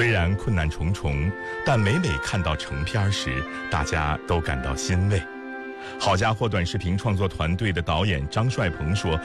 虽然困难重重，但每看到成片时，大家都感到欣慰。好家伙短视频创作团队的导演张帅鹏说，